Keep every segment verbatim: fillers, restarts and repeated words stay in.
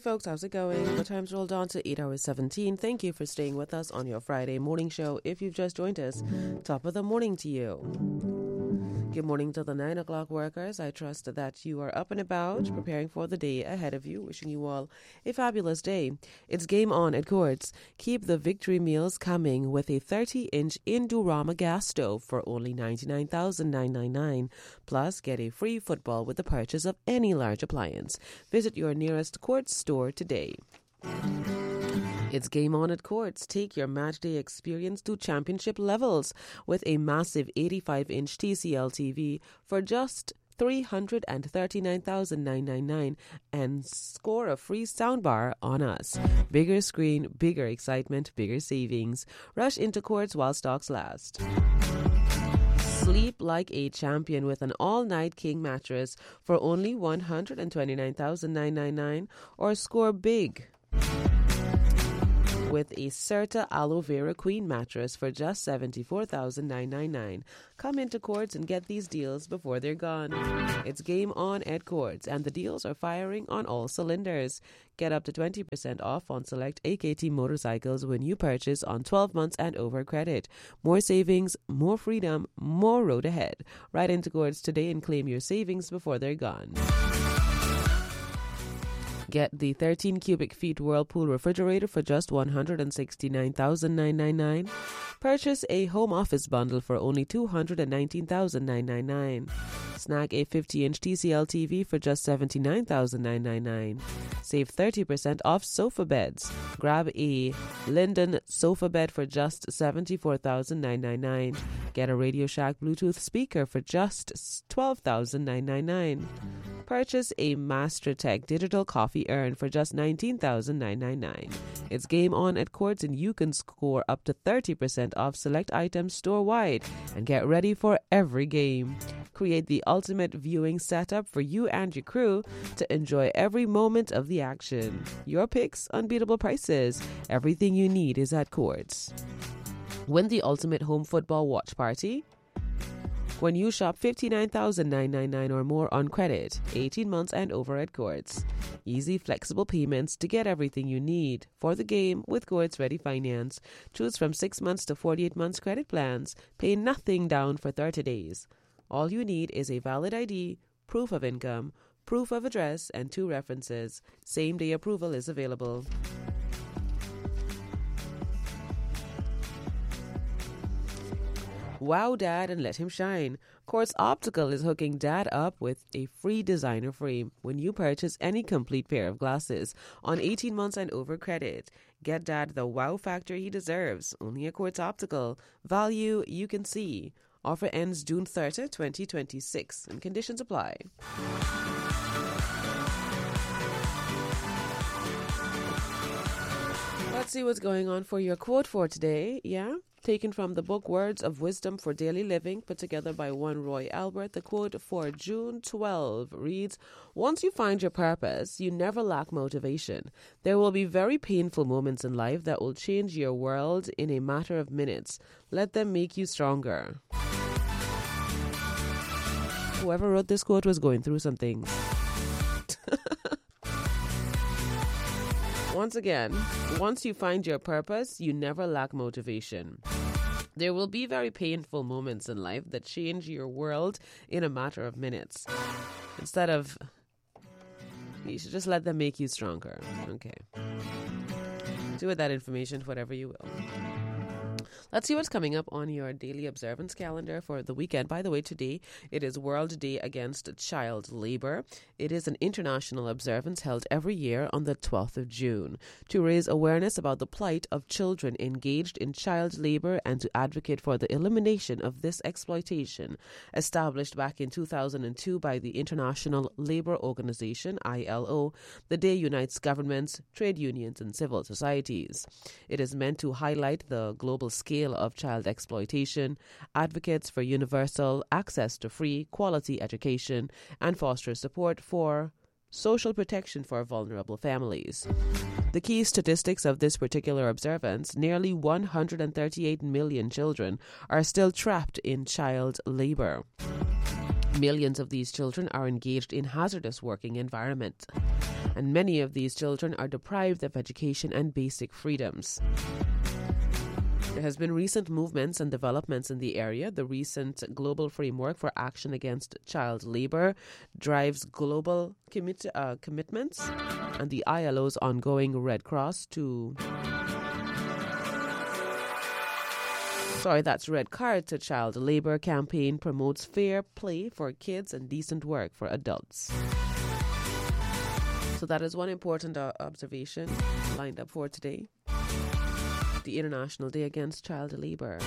folks, how's it going? The time's rolled on to eight hours seventeen. Thank you for staying with us on your Friday morning show. If you've just joined us, top of the morning to you. Good morning to the nine o'clock workers. I trust that you are up and about, preparing for the day ahead of you. Wishing you all a fabulous day. It's game on at Courts. Keep the victory meals coming with a thirty-inch Indorama gas stove for only ninety-nine thousand nine hundred ninety-nine dollars. Plus, get a free football with the purchase of any large appliance. Visit your nearest Courts store today. It's game on at Courts. Take your match day experience to championship levels with a massive eighty-five inch T C L T V for just three hundred thirty-nine thousand nine hundred ninety-nine dollars and score a free soundbar on us. Bigger screen, bigger excitement, bigger savings. Rush into Courts while stocks last. Sleep like a champion with an all-night king mattress for only one hundred twenty-nine thousand nine hundred ninety-nine dollars or score big with a Certa Aloe Vera Queen mattress for just seventy-four thousand nine hundred ninety-nine dollars. Come into Courts and get these deals before they're gone. It's game on at Courts, and the deals are firing on all cylinders. Get up to twenty percent off on select A K T motorcycles when you purchase on twelve months and over credit. More savings, more freedom, more road ahead. Right into Courts today and claim your savings before they're gone. Get the thirteen cubic feet Whirlpool refrigerator for just one hundred sixty-nine thousand nine hundred ninety-nine dollars. Purchase a home office bundle for only two hundred nineteen thousand nine hundred ninety-nine dollars. Snag a fifty inch T C L T V for just seventy-nine thousand nine hundred ninety-nine dollars. Save thirty percent off sofa beds. Grab a Linden sofa bed for just seventy-four thousand nine hundred ninety-nine dollars. Get a Radio Shack Bluetooth speaker for just twelve thousand nine hundred ninety-nine dollars. Purchase a MasterTech digital coffee urn for just nineteen thousand nine hundred ninety-nine dollars. It's game on at Courts, and you can score up to thirty percent off select items store-wide and get ready for every game. Create the ultimate viewing setup for you and your crew to enjoy every moment of the action. Your picks, unbeatable prices. Everything you need is at Courts. Win the ultimate home football watch party when you shop fifty-nine thousand nine hundred ninety-nine dollars or more on credit, eighteen months and over at Courts. Easy, flexible payments to get everything you need for the game with Courts Ready Finance. Choose from six months to forty-eight months credit plans. Pay nothing down for thirty days. All you need is a valid I D, proof of income, proof of address, and two references. Same-day approval is available. Wow Dad and let him shine. Courts Optical is hooking Dad up with a free designer frame when you purchase any complete pair of glasses on eighteen months and over credit. Get Dad the wow factor he deserves. Only at Courts Optical. Value you can see. Offer ends June thirtieth, twenty twenty-six, and conditions apply. Let's see what's going on for your quote for today. Yeah? Taken from the book Words of Wisdom for Daily Living, put together by one Roy Albert. The quote for June twelfth reads, "Once you find your purpose, you never lack motivation. There will be very painful moments in life that will change your world in a matter of minutes. Let them make you stronger." Whoever wrote this quote was going through some things. Once again, once you find your purpose, you never lack motivation. There will be very painful moments in life that change your world in a matter of minutes. Instead of, you should just let them make you stronger. Okay. Do with that information whatever you will. Let's see what's coming up on your daily observance calendar for the weekend. By the way, today it is World Day Against Child Labor. It is an international observance held every year on the twelfth of June to raise awareness about the plight of children engaged in child labor and to advocate for the elimination of this exploitation. Established back in two thousand two by the International Labour Organization, I L O, the day unites governments, trade unions, and civil societies. It is meant to highlight the global scale of child exploitation, advocates for universal access to free, quality education, and foster support for social protection for vulnerable families. The key statistics of this particular observance: nearly one hundred thirty-eight million children are still trapped in child labor. Millions of these children are engaged in hazardous working environments. and many of these children are deprived of education and basic freedoms. There has been recent movements and developments in the area. The recent Global Framework for Action Against Child Labor drives global commit, uh, commitments, and the I L O's ongoing Red Cross to... Sorry, that's Red Card to Child Labor campaign promotes fair play for kids and decent work for adults. So that is one important uh, observation lined up for today. The International Day Against Child Labor.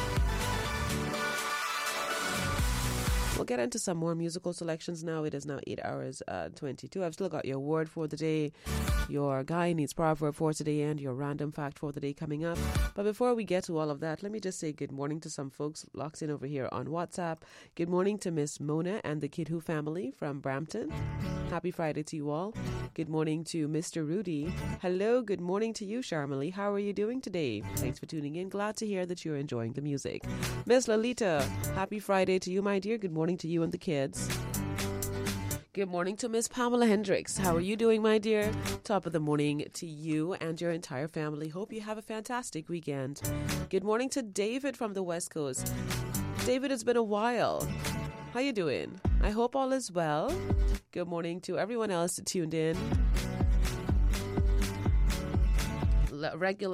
We'll get into some more musical selections now. It is now eight hours uh, twenty-two. I've still got your word for the day, your Guy Needs Proverb for today, and your random fact for the day coming up. But before we get to all of that, let me just say good morning to some folks locked in over here on WhatsApp. Good morning to Miss Mona and the Kidhu family from Brampton. Happy Friday to you all. Good morning to Mister Rudy. Hello, good morning to you, Sharmali. How are you doing today? Thanks for tuning in. Glad to hear that you're enjoying the music. Miss Lalita, happy Friday to you, my dear. Good morning to you and the kids. Good morning to Miss Pamela Hendricks. How are you doing, my dear? Top of the morning to you and your entire family. Hope you have a fantastic weekend. Good morning to David from the West Coast. David, it's been a while. How you doing? I hope all is well. Good morning to everyone else tuned in. Regular